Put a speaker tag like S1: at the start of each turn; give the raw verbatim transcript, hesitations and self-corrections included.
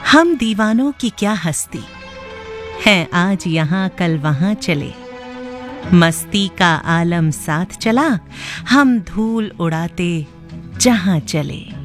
S1: हम दीवानों की क्या हस्ती हैं, आज यहाँ कल वहाँ चले। मस्ती का आलम साथ चला, हम धूल उड़ाते जहाँ चले।